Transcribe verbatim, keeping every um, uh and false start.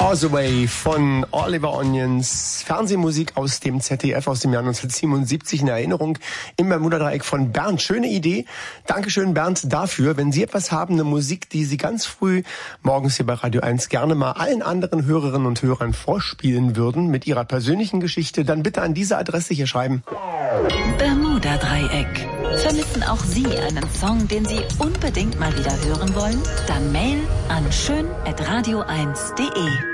Causeway von Oliver Onions, Fernsehmusik aus dem Z D F aus dem Jahr neunzehnhundertsiebenundsiebzig in Erinnerung im Bermuda-Dreieck von Bernd. Schöne Idee. Dankeschön, Bernd, dafür. Wenn Sie etwas haben, eine Musik, die Sie ganz früh morgens hier bei Radio eins gerne mal allen anderen Hörerinnen und Hörern vorspielen würden mit Ihrer persönlichen Geschichte, dann bitte an diese Adresse hier schreiben. Bermuda-Dreieck. Vermissen auch Sie einen Song, den Sie unbedingt mal wieder hören wollen? Dann mail an schön at radio eins punkt de.